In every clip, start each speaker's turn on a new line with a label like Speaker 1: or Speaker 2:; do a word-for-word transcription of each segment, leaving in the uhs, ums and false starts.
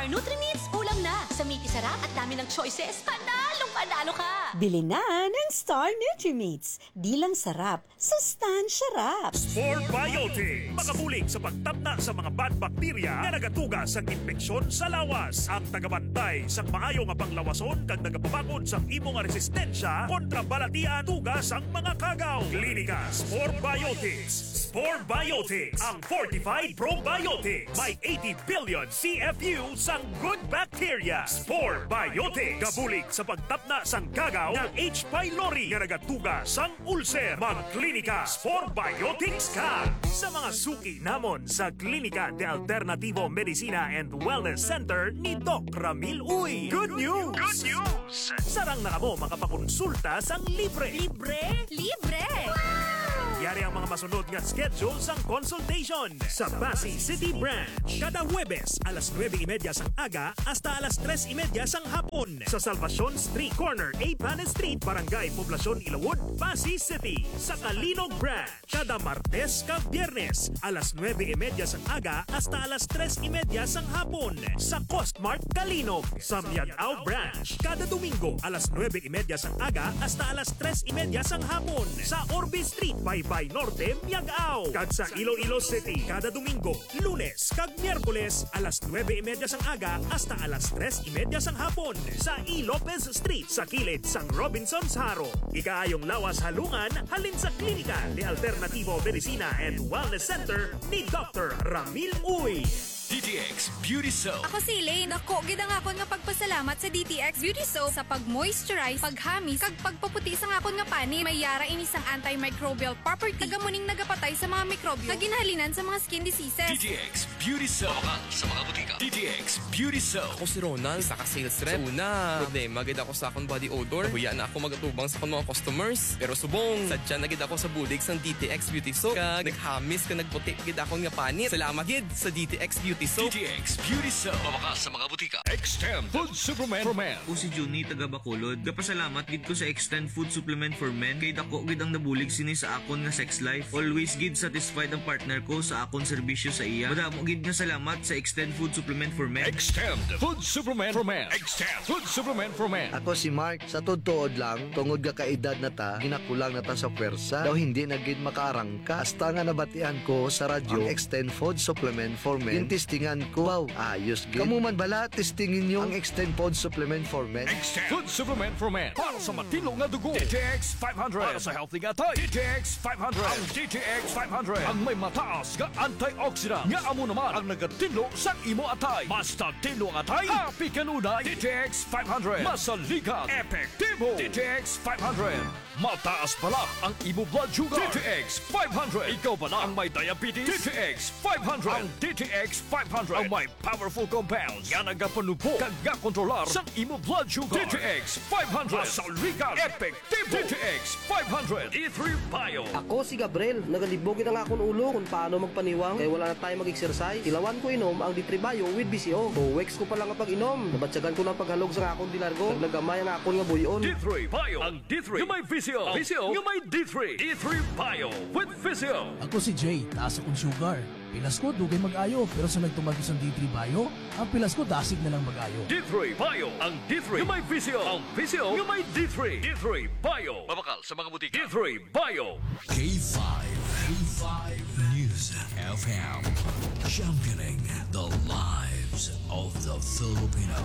Speaker 1: Star Nutri-Meats, ulam na. Sa meaty sarap at dami ng choices, panalong panalo ka.
Speaker 2: Bili na ng Star Nutri-Meats. Di lang sarap, sustansya rap.
Speaker 3: Sport Biotics. Makabulig sa pagtapna sa mga bad bacteria na nagatugas sa infeksyon sa lawas. Ang tagabantay sa maayo nga panglawason kag nagapabakod sa imo nga resistensya kontra balatian tugas ang mga kagaw. Klinika Sport Biotics. Sport Biotics, ang fortified probiotics. May eighty billion C F U sang good bacteria. Sport Biotics. Gabulig sa pagtapna sang kagaw ng H. pylori nga nagatuga sang ulcer. Magklinika Sport Biotics ka. Sa mga suki namon sa Klinika de Alternativo Medicina and Wellness Center ni Doc Ramil Uy. Good news! Good news! Sarang na kamo makapakonsulta sang libre.
Speaker 1: Libre? Libre! Wow!
Speaker 3: Yari ang mga masunod nga schedule sang consultation sa Pasig City Branch. Kada Huwebes, alas nueve y media sang aga hasta alas tres y media sang hapon. Sa Salvacion Street Corner, A. Panes Street, Barangay Poblacion, Ilawod, Pasig City. Sa Kalinog Branch, kada Martes kag Biyernes, alas nueve y media sang aga hasta alas tres y media sang hapon. Sa Costmart, Kalinog. Sa Miagao Branch, kada Domingo, alas nueve y media sang aga hasta alas tres y media sang hapon. Sa Orbe Street, Baybay Norte, Miagao. Kag sa Iloilo City, kada Domingo, Lunes kag Miyerkules, alas nueve y media sang aga hasta alas tres y media sang hapon. Sa E. Lopez Street, sa kilid sang Robinson's Haro. Ikaayong lawas halungan, halin sa Klinika de Alternativo Medicina and Wellness Center ni Doctor Ramil Uy.
Speaker 4: D T X Beauty Soap.
Speaker 5: Ako si Elaine. Ako, gidang ako nga pagpasalamat sa D T X Beauty Soap sa pag-moisturize, paghamis, kag pagpaputi sa akon nga pani. May yara inis ang antimicrobial property. Tagamuning nagapatay sa mga mikrobyo. Kaginhalinan sa mga skin diseases.
Speaker 4: D T X Beauty Soap. Mabakal sa mga butika. D T X Beauty Soap.
Speaker 6: Ako si Ronald, saka-sales rep. So una, problema, gid ako sa akong body odor. Huya na ako magatubang sa akong mga customers. Pero subong, sadya na gid ako sa bulig sang D T X Beauty Soap. Kag naghamis ka nagputi gid akong nga panit. Salamat gid sa D T X Beauty Soap.
Speaker 4: D T X Beauty Soap. Mabakal sa mga butika.
Speaker 3: Extend Food Supplement for Men.
Speaker 7: Ako si Juni taga Bacolod. Gapasalamat gid ko sa Extend Food Supplement for Men kay dako gid ang nabulig sini sa akon nga sex life. Always gid satisfied ang partner ko sa akon serbisyo sa iya. Madamo gid nga salamat sa Extend Food Supplement for Men.
Speaker 3: Extend Food Supplement for Men. Extend Food Supplement for Men.
Speaker 8: Ako si Mark, sa totoo lang, tungod ga kaedad na ta, ginakulang na ta sa pwersa, daw hindi na gid makaarangka. Hasta nga nabatian ko sa radyo, ang Extend Food Supplement for Men. Tintistingan ko, wow, ayos gid. Kamu man bala, testingin nyo ang Extend Food Supplement for Men.
Speaker 3: Extend Food Supplement for Men. Para sa matino nga dugo. D T X five hundred. Para sa healthy nga tay. D T X five hundred. Ang D T X five hundred. Ang may mataas nga antioxidant. Nga amo naman ang nagatino sa imo atay. Basta tino ang atay, happy kanunay. D T X five hundred. Masaligan. Epektibo. D T X five hundred. Mataas pala ang imo blood sugar. D T X five hundred. Ikaw pala ang may diabetes. D T X five hundred. Ang D T X five hundred. Ang may powerful compounds. Yan ang gapanupo. Kaga kontrolar sa imo blood sugar. D T X five hundred. Masaligan. Epektibo. D T X five hundred. D three Bio.
Speaker 9: Ako si Gabriel. Nagalibogin ang akong ulo kung paano magpaniwang. Kaya wala na tayo mag-exercise. Ilawan ko inom ang D three Bio with B C O. Buwex ko pa lang ang pag-inom. Nabatsagan ko ng paghalog sa akong dilargo. Naglagamay ang akong nga buyon.
Speaker 3: D three Bio. Ang D three. Yung may V C O. V C O. Yung may D three. D three Bio with V C O.
Speaker 10: Ako si Jay. Taas akong sugar. Pilas ko, dugay mag-ayo. Pero sa nagtumagos ang D three Bio, ang pilas ko, dasig na lang mag-ayo.
Speaker 3: D three Bio. Ang D three. Yung may V C O. Ang V C O. Yung may D three. D three Bio.
Speaker 4: Mabakal sa mga butika.
Speaker 3: D three Bio.
Speaker 4: K five. K five News F M. Championing the lives of the Filipino.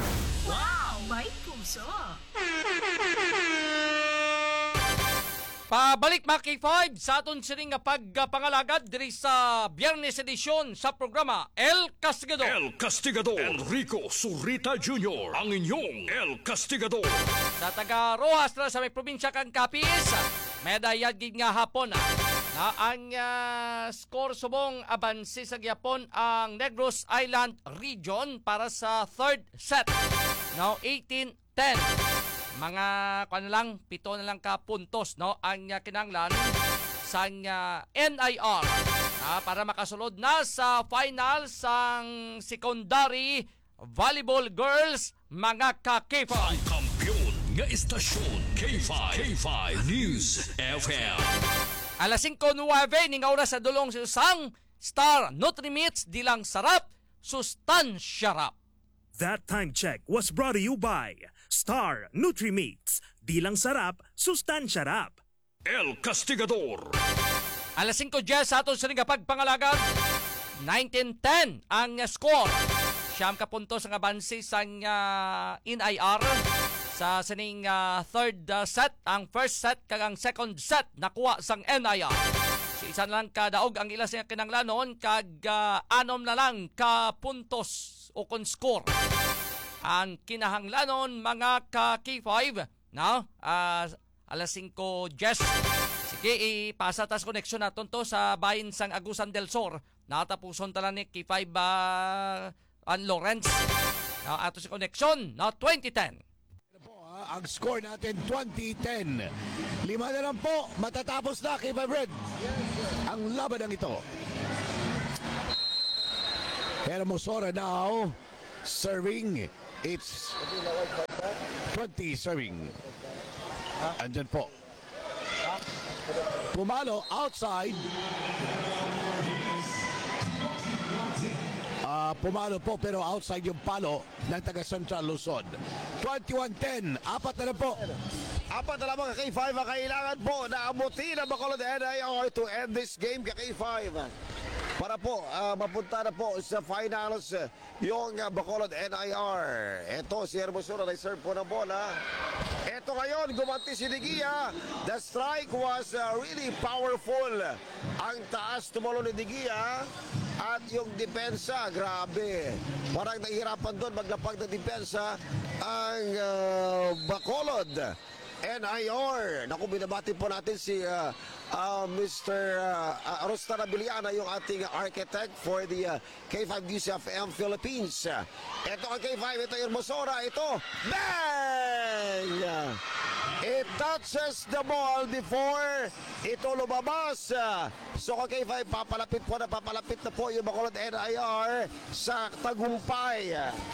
Speaker 1: Wow! May puso!
Speaker 11: Pabalik mga K five sa aton siring nga pagpangalagad diri sa Biyernes edisyon sa programa El Castigador.
Speaker 3: El Castigador. Enrico Surita Junior Ang inyong El Castigador.
Speaker 11: Sa taga Rojas na sa may probinsya kang Capiz, medayad gid nga hapon ah. Na ang uh, score subong abansi sa gyapon ang Negros Island Region para sa third set. Now eighteen ten. Mga kuan na lang, pito na lang ka puntos no ang uh, kinanglan sa uh, N I R uh, para makasulod na sa final sang secondary volleyball girls mga ka-K five.
Speaker 4: Ang kampiyon nga istasyon K five. K five News F M.
Speaker 11: Alas singko nuwebe ning oras sa dulong sa usang Star Nutri-Meats, di lang sarap, sustansya rap.
Speaker 3: That time check was brought to you by Star Nutri-Meats. Di lang sarap, sustansya rap.
Speaker 4: El Castigador.
Speaker 11: Alas singko diyes sa aton sa pagpangalagan. nineteen ten ang score. Siyam ka puntos ang abansi sa uh, N I R. Sa sining uh, third uh, set, ang first set kag ang second set nakuha sang N I R. Si isa na lang kadaog ang ilas niya kinanglanon kag uh, anom na lang ka puntos o kon score. Ang kinahanglanon mga ka K five, no? Uh, alas singko diyes. Sige, ipasa tas connection naton to sa bahin sang Agusan del Sur. Natapuson tala ni K five uh, An Lawrence. Na ato si connection na twenty ten.
Speaker 12: Ang score natin twenty ten. Lima na lang po, matatapos na kay Red. Ang laban ng ito. Pero Mosora now serving. It's twenty serving. Andyan po. Pumalo outside. Uh, pumalo po pero outside yung palo ng taga Central Luzon. twenty-one ten, apat na lang po.
Speaker 13: Apat na lamang ka K five ang kailangan po na amutin ang Bacolod N I R to end this game ka K five. Para po uh, mapunta na po sa finals uh, yung uh, Bacolod N I R. Ito si Hermosura na serve po ng bola. Ito ngayon, gumanti si Digia. The strike was uh, really powerful. Ang taas tumulo ni Digia. At yung depensa, grabe. Parang nahihirapan doon maglapag na depensa ang uh, Bacolod N I R. Naku, binabati po natin si uh, uh, Mister Uh, uh, Rostar Abiliana, yung ating architect for the uh, K five D C F M Philippines. Ito ang K five, ito yung Mosora, ito, bang! It touches the ball before ito lumabas. So kung K five, papalapit po na papalapit na po yung Bacolod N I R sa tagumpay.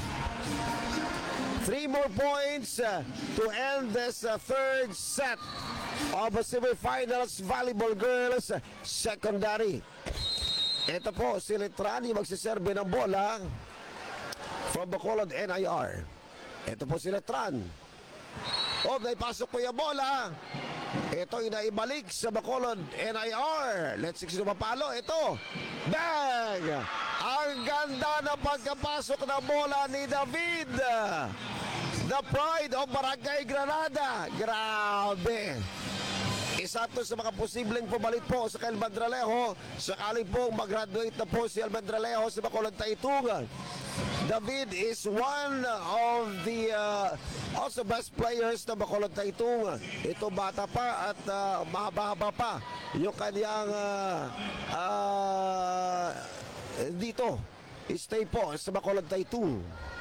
Speaker 13: Three more points uh, to end this uh, third set of the semifinals volleyball girls uh, secondary. Ito po si Letrani magsiserve ng bola from Bacolod N I R. Ito po si Letran. Oh, naipasok po yung bola. Ito yung naibalik sa Bacolod N I R. Let's see kung mapalo. Ito. Bang! Ang ganda ng pagkapasok ng bola ni David. The pride of Barangay Granada. Grabe. Isa to sa mga posibleng pumalit po sa kay Almendralejo. Sakaling po mag-graduate na po si Almendralejo sa Bacolod Taitung. David is one of the uh, also best players na Bacolod Taitung. Ito bata pa at uh, mahaba-haba pa yung kanyang uh, uh, dito. Stay po sa Bacolod Taitung.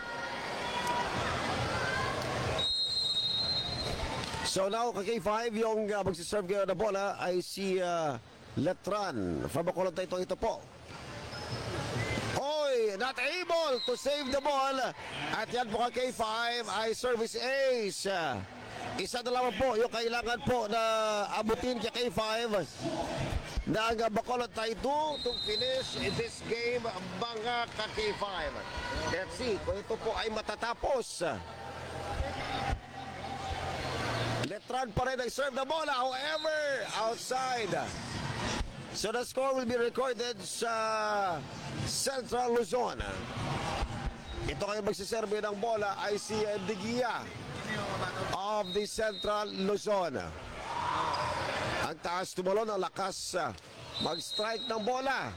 Speaker 13: So now, kay K five, yung uh, magsiserve ngayon na bola ay si uh, Letran from Bacolod Taitung. Ito po. Oy, not able to save the ball. At yan po kay K five ay service ace. Isa na lamang po yung kailangan po na abutin kay K five ng Bacolod Taitung to finish in this game, mga ka K five. Let's see kung ito po ay matatapos. Letran pa rin nag-serve na bola, however, outside. So the score will be recorded sa Central Luzon. Ito kayo magsiserve ng bola ay si Digia of the Central Luzon. Ang taas tumulon, ang lakas mag-strike ng bola.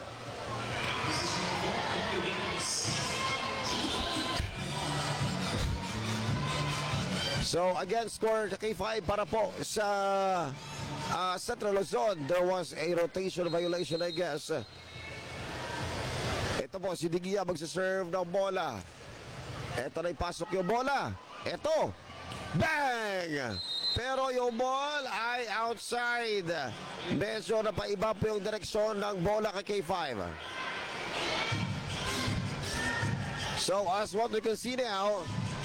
Speaker 13: So again, score K five para po sa uh, Central Luzon. There was a rotation violation, I guess. Ito po, si Digia magsaserve ng bola. Ito na ipasok yung bola. Ito. Bang! Pero yung ball ay outside. Medyo na paiba po yung direksyon ng bola kay K five. So as what we can see now,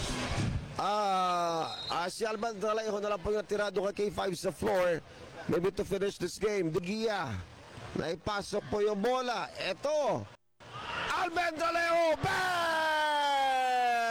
Speaker 13: Ah, uh, uh, si Almendralejo na lang po yung tirado kay K five sa floor. Maybe to finish this game. Digia. Naipasok po yung bola. Ito. Almendralejo. Bang!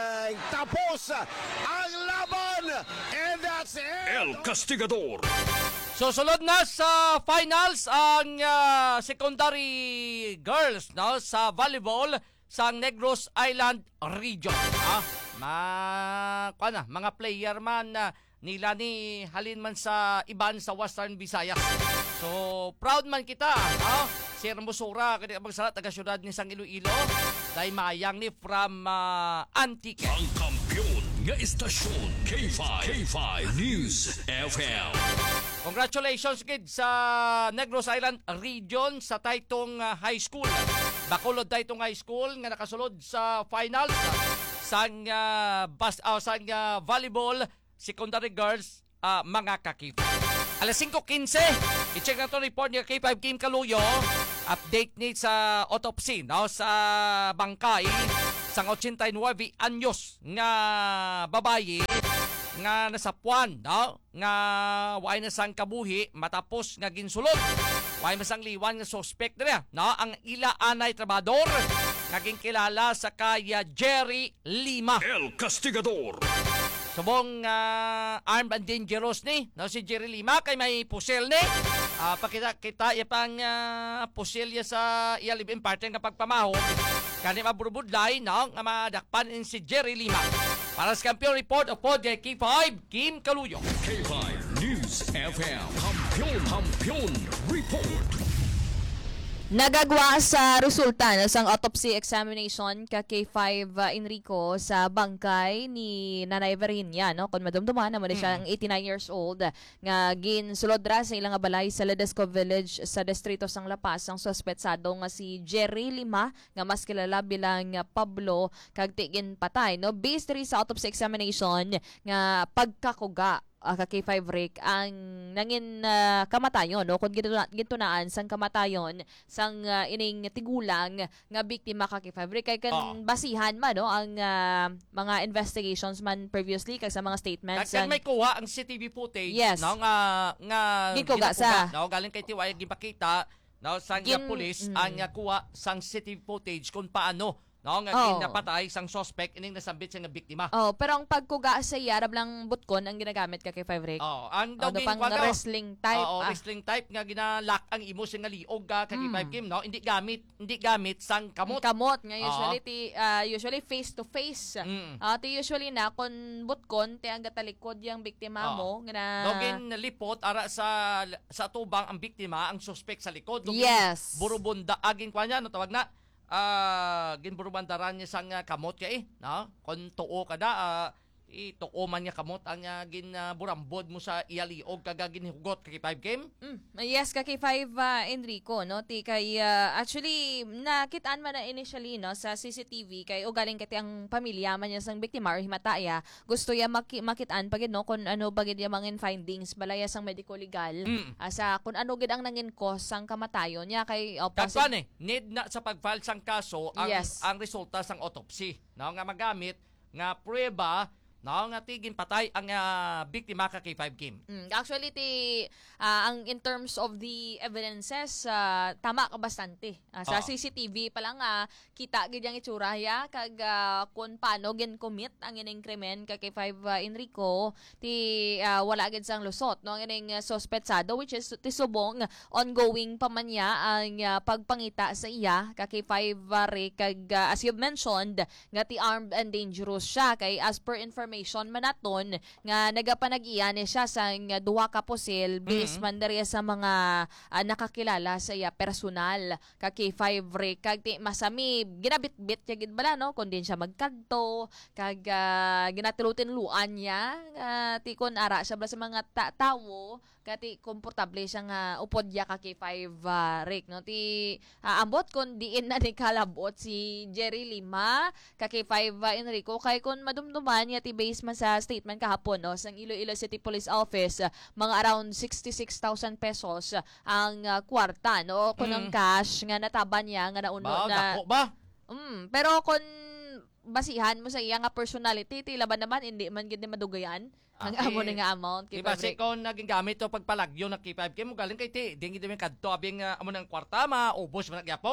Speaker 13: tapos ang laban. And that's it.
Speaker 4: El Castigador.
Speaker 11: Susunod na sa finals ang uh, secondary girls no sa volleyball sa Negros Island Region. Ah, ma kuan na, mga player man uh, nila ni halin man sa iban sa Western Visayas. So proud man kita, no? Sir Musura kani magsalat taga syudad ni Sang Iloilo. Dai mayang ni from uh, Antique.
Speaker 4: Ang kampiyon nga istasyon K five K five News F M.
Speaker 11: Congratulations kid sa Negros Island Region sa Taytong uh, High School. Bacolod Taytong High School nga nakasulod sa finals sang uh, bas uh, sang uh, volleyball secondary girls uh, mga kakip. Alas five fifteen, i-check na to report ni K five Kim Kaluyo. Update ni sa autopsy no sa bangkay sang eighty-nine anyos nga babayi nga nasapuan no nga way na sang kabuhi matapos nga ginsulod. Way masang liwan nga suspect na no ang ila anay trabador naging kilala sa kaya Jerry Lima.
Speaker 4: El Castigador.
Speaker 11: Subong uh, armed and dangerous ni no si Jerry Lima kay may pusel ni. Uh, pakita kita ya pang uh, pusil ya sa iya live-in partner nga pagpamahog kani maburbudlay no nga madakpan in si Jerry Lima. Para sa kampiyon report of pod kay K five Kim Kaluyo.
Speaker 4: K five News F M. Kampiyon, kampiyon report.
Speaker 14: Nagagwa sa resulta no, sang autopsy examination ka K five uh, Enrico sa bangkay ni Nanay Virginia no kun madumduman naman siya ang eighty-nine years old nga ginsulodra sa ilang balay sa Ledesco Village sa distrito sang La Paz ang suspetsado nga si Jerry Lima nga mas kilala bilang uh, Pablo kag tigin patay no based ri sa autopsy examination nga pagkakuga uh, ka K five Rick ang nangin uh, kamatayon no kun gintunaan sang kamatayon sang uh, ining tigulang nga biktima ka K five Rick kay kan oh. basihan man no ang uh, mga investigations man previously kay sa mga statements
Speaker 11: kag may kuha ang C C T V footage
Speaker 14: yes.
Speaker 11: no nga nga
Speaker 14: gikuga sa
Speaker 11: no galing kay Tiway gipakita no sang Gin, police mm. ang uh, kuha sang C C T V footage kung paano no nga oh. ginapatay sang suspect ining nasambit sa nga biktima.
Speaker 14: Oh, pero ang pagkuga sa yarab lang butkon ang ginagamit ka kay Five Rick.
Speaker 11: Oh, ang daw
Speaker 14: oh, pang wrestling type.
Speaker 11: Oo, oh,
Speaker 14: ah.
Speaker 11: wrestling type nga ginalak ang imo sa nga liog ka kay mm. Five Kim no, hindi gamit, hindi gamit sang kamot.
Speaker 14: Kamot nga usually oh. ti, uh, usually face to face. Mm. Uh, ti usually na kun butkon ti ang gatalikod yang biktima oh. mo nga na
Speaker 11: dogin lipot ara sa sa tubang ang biktima ang suspect sa likod. Dogin
Speaker 14: yes.
Speaker 11: burubunda aging kwanya no tawag na ah uh, ginburubandaran niya sang uh, kamot kay no kun tuo kada uh, ituo man niya kamot ang uh, ginburambod mo sa iyaliog kaga ginhugot kay five game.
Speaker 14: Mm. Yes ka kay five uh, Enrico no ti kay uh, actually nakitaan man na initially no sa C C T V kay o galing kati ang pamilya man niya sang biktima or himataya gusto ya maki- makitaan pagid no kun ano bagid ya mga findings balaya sang medico legal mm. uh, sa kun ano gid ang nangin cause sang kamatayon niya kay oh,
Speaker 11: posit- Kagpan eh need na sa pagfile sang kaso ang
Speaker 14: yes.
Speaker 11: ang resulta sang autopsy no nga magamit nga prueba no nga tigin patay ang uh, biktima ka kay five Kim.
Speaker 14: Mm, actually ti uh, ang in terms of the evidences uh, tama ka bastante. Uh, sa oh. C C T V pa lang uh, kita gid yang itsura ya kag uh, kun paano gin commit ang ining krimen ka kay five uh, Enrico ti uh, wala gid sang lusot no ang ining uh, suspetsado which is ti subong ongoing pa man niya ang uh, pagpangita sa iya ka kay five uh, Rick kag uh, as you mentioned nga ti armed and dangerous siya kay as per information information manaton nga nagapanag-iya ni siya sa nga duha ka pusil based mm-hmm. man diri sa mga uh, nakakilala sa iya personal ka K five Rick kag ti masami ginabit-bit niya gid bala no kun din siya magkadto kag uh, ginatilutin-luan niya uh, ti kun ara siya bala sa mga ta- tawo kati komportable siya nga upod ya ka K five uh, Rick no ti uh, ambot kun diin na ni kalabot si Jerry Lima ka K five uh, Enrico kay kun madumduman niya ti base man sa statement kahapon no sang Iloilo City Police Office uh, mga around sixty-six thousand pesos uh, ang uh, kwarta no kun mm. ang cash nga nataban niya nga nauno
Speaker 11: ba,
Speaker 14: na
Speaker 11: dako ba?
Speaker 14: Mm, pero kun basihan mo sa iya nga personality ti laban naman hindi man gid madugayan ang
Speaker 11: okay.
Speaker 14: amo nga amount
Speaker 11: kay diba, si kon naging gamit to pagpalagyo na K five K mo galing kay ti dingi dimi kadto abing uh, amo nang kwarta ma ubos man gyapon.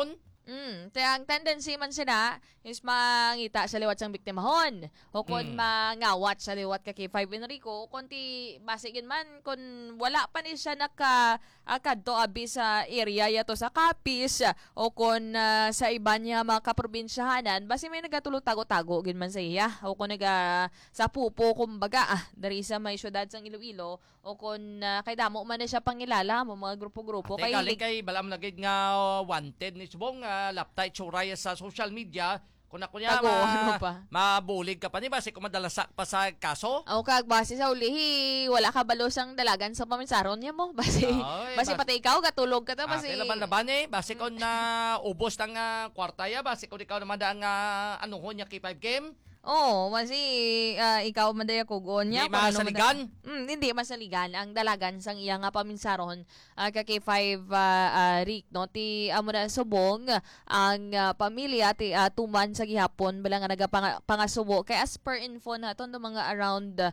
Speaker 14: Mm, te ang tendency man sila is mangita sa liwat sang biktimahon o kun
Speaker 11: Mm.
Speaker 14: mangawat sa liwat ka kay Five Enrico kunti basigin man kun wala pa ni siya naka akadto abi sa area yato sa Capiz o kun ah, sa iba niya mga kaprobinsyahanan basi may nagatulog tago-tago gin man sa iya o kun naga sa pupo kumbaga ah, dari sa may syudad sang Iloilo o kun ah, kay damo man na siya pangilala mo mga grupo-grupo
Speaker 11: Kay
Speaker 14: kay
Speaker 11: galing kay balam lagid nga wanted ni subong uh, laptay tsuraya sa social media kung ako niya
Speaker 14: Tago,
Speaker 11: ma-
Speaker 14: ano pa?
Speaker 11: mabulig ka pa ni basi kung madalasak pa sa kaso.
Speaker 14: O kag base sa ulihi, wala ka balusang dalagan sa paminsaron niya mo. Base,
Speaker 11: Ay,
Speaker 14: base
Speaker 11: bas-
Speaker 14: pati ikaw, katulog ka ta.
Speaker 11: Ah,
Speaker 14: Base,
Speaker 11: kailan laban eh basi kung na ubos tang uh, kwarta ya basi kung ikaw naman daan nga ano ho niya kay five game.
Speaker 14: Oo, oh, kasi ah, ikaw madaya kugon niya.
Speaker 11: Hindi masaligan?
Speaker 14: Mm, hindi masaligan. Ang dalagan sang iya nga paminsaron uh, kay five uh, uh, Rick, no? Ti amo na subong ang ah, pamilya ti ah, tuman sa gihapon bala nga nagapangasubok. Kay as per info naton do mga around uh,